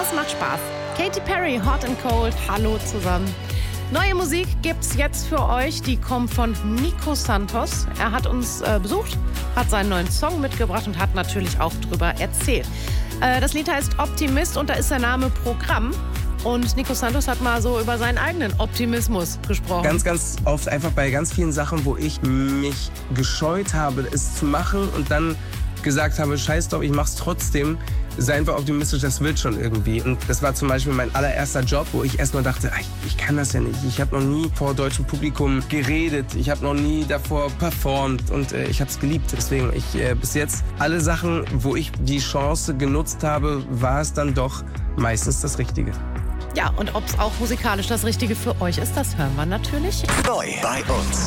Das macht Spaß. Katy Perry, Hot and Cold. Hallo zusammen. Neue Musik gibt's jetzt für euch. Die kommt von Nico Santos. Er hat uns besucht, hat seinen neuen Song mitgebracht und hat natürlich auch drüber erzählt. Das Lied heißt Optimist und da ist der Name Programm. Und Nico Santos hat mal so über seinen eigenen Optimismus gesprochen. Ganz, ganz oft einfach bei ganz vielen Sachen, wo ich mich gescheut habe, es zu machen und dann gesagt habe, scheiß drauf, ich mach's trotzdem. Sei einfach optimistisch, das wird schon irgendwie. Und das war zum Beispiel mein allererster Job, wo ich erstmal dachte, ich kann das ja nicht. Ich habe noch nie vor deutschem Publikum geredet. Ich habe noch nie davor performt und ich habe es geliebt. Deswegen, bis jetzt alle Sachen, wo ich die Chance genutzt habe, war es dann doch meistens das Richtige. Ja, und ob es auch musikalisch das Richtige für euch ist, das hören wir natürlich. Neu bei uns.